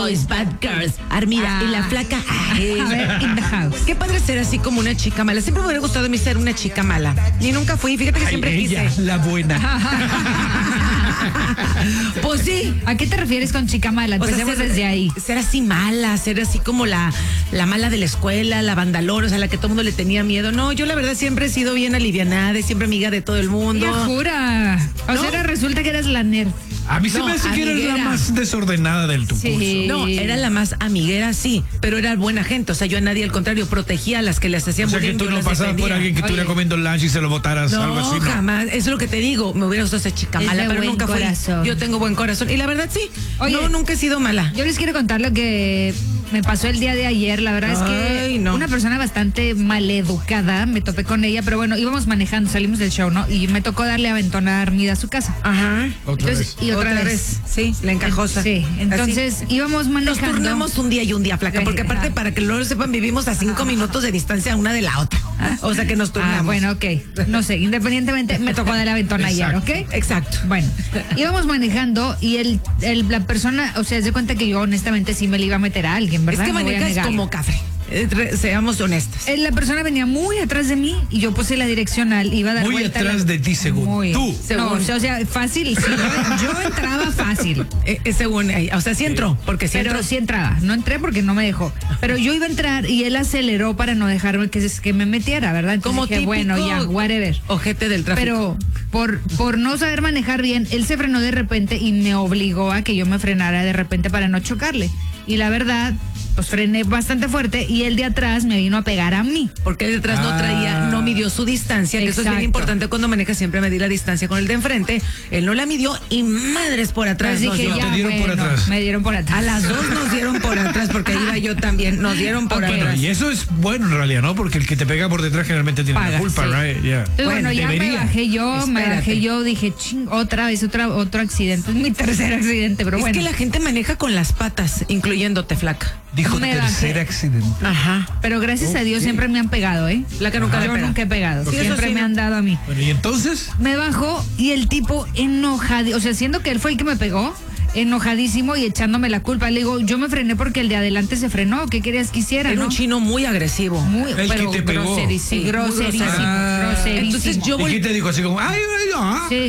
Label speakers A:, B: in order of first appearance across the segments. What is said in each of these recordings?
A: boys, bad girls. Armida, y la flaca. Ay,
B: A ver, in the house.
A: qué padre ser así como una chica mala. Siempre me hubiera gustado a mí ser una chica mala. Ni nunca fui. Fíjate que siempre
C: ella,
A: quise.
C: la buena.
A: Pues sí.
B: ¿A qué te refieres con chica mala?
A: O sea,
B: Empecemos desde ahí.
A: Ser así mala, ser así como la mala de la escuela, la vandalora, o sea, la que todo el mundo le tenía miedo. No, yo la verdad siempre he sido bien alivianada, siempre amiga de todo el mundo.
B: Ya jura. O
A: ¿No?
B: sea, ahora resulta que eras la nerd.
C: A mí se
A: No,
C: me hace que eres la
A: amiguera.
C: más desordenada del tu
B: Sí.
C: curso.
A: No, era la más amiguera, sí, pero era buena gente. O sea, yo a nadie, al contrario, protegía a las que les hacían
C: O sea, que
A: bullying,
C: tú
A: yo
C: no
A: las
C: pasabas por
A: defendía.
C: alguien que estuviera
B: Oye.
C: comiendo lunch y se lo botaras,
A: No,
C: algo así, ¿no?
A: jamás. Eso es lo que te digo. Me hubiera gustado ser chica
B: Es
A: mala,
B: de
A: pero
B: buen
A: nunca fui.
B: corazón.
A: Yo tengo buen corazón. Y la verdad, sí.
B: Oye.
A: No, nunca he sido mala.
B: Yo les quiero contar lo que me pasó el día de ayer. La verdad es que
A: Ay, no.
B: una persona bastante maleducada, me topé con ella, pero bueno, íbamos manejando, salimos del show, ¿no? Y me tocó darle aventón a Armida a su casa.
A: Ajá.
C: Otra
B: Entonces,
C: vez.
B: y otra vez.
A: Sí, la encajosa.
B: Sí, entonces íbamos
A: Nos
B: manejando.
A: turnamos un día y un día, flaca, porque aparte, para que lo sepan, vivimos a 5 minutos de distancia una de la otra. O sea que nos turnamos.
B: Ah, bueno, ok. No sé, independientemente, me tocó dar aventón ayer,
C: Exacto.
B: ¿ok?
A: Exacto.
B: Bueno, íbamos manejando y la persona, o sea, se cuenta que yo honestamente sí me le iba a meter a alguien,
A: Es
B: ¿verdad?
A: que
B: No voy a
A: manejas
B: negarlo.
A: como café. Seamos honestas.
B: La persona venía muy atrás de mí y yo puse la direccional, iba a dar
C: Muy
B: vuelta.
C: atrás de ti, según
B: Muy.
C: tú.
B: No, o sea, fácil, sí, yo entraba fácil.
A: Según, o sea, sí entró, porque sí
B: Pero
A: entró.
B: sí entraba, no entré porque no me dejó. Pero yo iba a entrar y él aceleró para no dejarme que me metiera, ¿verdad? Entonces
A: Como
B: dije,
A: típico
B: bueno, ya, whatever.
A: ojete del tráfico.
B: Pero por no saber manejar bien, él se frenó de repente y me obligó a que yo me frenara de repente para no chocarle. Y la verdad, pues frené bastante fuerte y el de atrás me vino a pegar a mí.
A: Porque el detrás no midió su distancia, que eso es bien
B: Exacto.
A: importante cuando manejas, siempre medir la distancia con el de enfrente. Él no la midió y madres por atrás.
B: Entonces
A: nos
B: dije,
A: dio.
B: ya,
C: te dieron por atrás.
B: me dieron por atrás.
A: A las dos nos dieron por atrás, porque ahí iba yo también. Nos dieron por
B: Ok.
A: atrás.
C: Bueno, y eso es bueno en realidad, ¿no? Porque el que te pega por detrás generalmente tiene
A: Paga,
C: la culpa,
A: sí.
C: right? Yeah.
B: Entonces, bueno, ya
C: debería.
B: me bajé yo, dije, ching, otra vez, otro accidente. Es mi tercer accidente, pero
A: Es
B: bueno.
A: que la gente maneja con las patas, incluyéndote, flaca.
C: Dijo
B: me
C: tercer
B: bajé.
C: accidente.
A: Ajá.
B: Pero gracias a Dios siempre me han pegado, ¿eh?
A: Flaca nunca le
B: Yo
A: pega.
B: nunca he pegado,
A: Sí, eso
B: siempre
A: sí,
B: me
A: no.
B: han dado a mí.
C: Bueno, y entonces,
B: Me bajó y el tipo enojado, o sea, siendo que él fue el que me pegó, enojadísimo y echándome la culpa. Le digo, yo me frené porque el de adelante se frenó. ¿Qué querías que hiciera,
A: Era
B: no?
A: un chino muy agresivo.
B: Muy,
C: El
B: pero
C: que te pegó.
B: groserísimo,
A: Sí, muy
B: groserísimo,
A: grosero.
B: groserísimo.
A: Entonces yo
C: ¿y qué te dijo? Así como, ay, ay, ay.
B: Sí.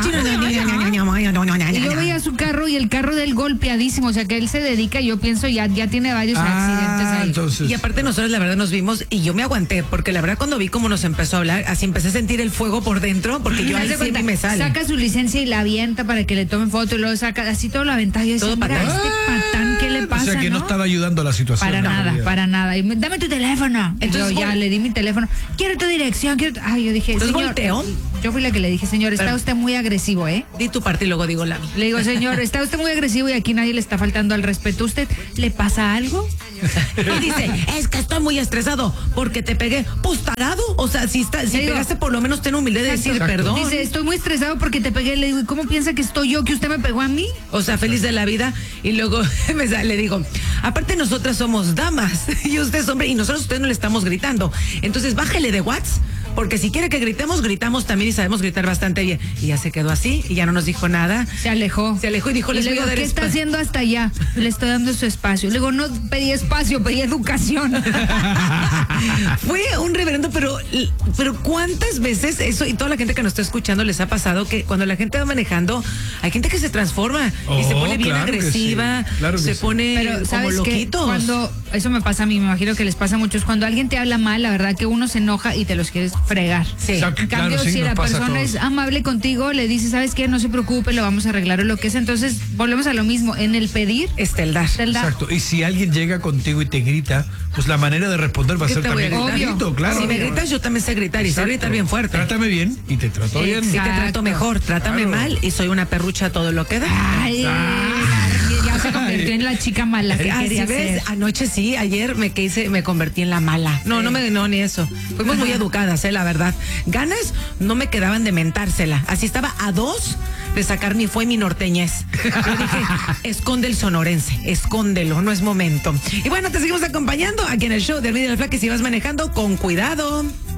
B: Y yo veía su carro y el carro del golpeadísimo, o sea que él se dedica, yo pienso, ya tiene varios accidentes ahí.
C: Entonces.
A: Y aparte nosotros la verdad nos vimos y yo me aguanté, porque la verdad cuando vi cómo nos empezó a hablar, así empecé a sentir el fuego por dentro, porque yo
B: Haz
A: ahí
B: de
A: sí
B: cuenta,
A: me sale.
B: saca su licencia y la avienta para que le tomen foto y luego saca así todo lo aventado. Yo decía,
A: Todo
B: mira,
A: patán.
B: este patán, ¿qué le pasa?
C: O sea que no
B: no?
C: estaba ayudando a la situación.
B: Para
C: en
B: nada,
C: realidad.
B: para nada. Y dame tu teléfono.
A: Entonces,
B: Entonces ya le di mi teléfono. Quiero tu dirección. Ay, yo dije,
A: Entonces,
B: señor.
A: ¿volteó?
B: Yo fui la que le dije, señor, está
A: Pero-
B: usted muy agresivo, ¿eh?
A: Di tu parte y luego digo la mía.
B: Le digo, señor, está usted muy agresivo y aquí nadie le está faltando al respeto. ¿Usted le pasa algo?
A: Y dice, es que estoy muy estresado porque te pegué. Pues tarado. O sea, si
B: Le digo-
A: pegaste, por lo menos ten humildad de decir
C: Exacto.
A: perdón.
B: Dice, estoy muy estresado porque te pegué. Le digo, ¿y cómo piensa que estoy yo, que usted me pegó a mí?
A: O sea, feliz de la vida. Y luego le digo, aparte nosotras somos damas y usted es hombre y nosotros a usted no le estamos gritando. Entonces bájele de watts, porque si quiere que gritemos, gritamos también y sabemos gritar bastante bien. Y ya se quedó así y ya no nos dijo nada.
B: Se alejó.
A: Se alejó y dijo, les
B: le
A: voy a
B: digo,
A: dar
B: ¿qué está
A: espacio.
B: haciendo hasta allá? Le estoy dando su espacio. Le digo, no pedí espacio, pedí educación.
A: Fue un reverendo, pero ¿cuántas veces eso y toda la gente que nos está escuchando les ha pasado que cuando la gente va manejando, hay gente que se transforma y se
C: Oh,
A: pone bien
C: claro que
A: agresiva,
C: sí, claro que
A: se
C: sí.
A: pone
B: Pero
A: como
B: ¿sabes qué?
A: loquitos.
B: Cuando eso me pasa a mí, me imagino que les pasa a muchos, cuando alguien te habla mal, la verdad que uno se enoja y te los quieres fregar.
A: Sí.
C: Exacto,
B: En cambio,
C: claro, sí,
B: si
C: nos
B: la
C: pasa a
B: persona
C: todos.
B: es amable contigo, le dices, ¿sabes qué? No se preocupe, lo vamos a arreglar o lo que es. Entonces, volvemos a lo mismo. En el pedir,
A: Esteldar.
B: te da.
C: Exacto. Y si alguien llega contigo y te grita, pues la manera de responder va a
A: ¿Qué
C: ser
A: te voy a
C: también
A: gritar?
C: un grito, claro.
A: Si me gritas, yo también sé gritar y sé
C: Exacto.
A: gritar bien fuerte.
C: Trátame bien y te trato bien.
A: Si te
B: Exacto.
A: trato mejor, trátame
C: Claro.
A: mal y soy una perrucha todo lo que da.
B: Ay, ya se convirtió en la chica mala que
A: Así
B: quería
A: ves,
B: ser.
A: anoche sí, ayer me convertí en la mala. No, ni eso. Fuimos muy educadas, la verdad. Ganas no me quedaban de mentársela. Así estaba a 2 de sacar mi norteñez. Yo dije, esconde el sonorense, escóndelo, no es momento. Y bueno, te seguimos acompañando aquí en el show de Armida y la Flaca, y si vas manejando, con cuidado.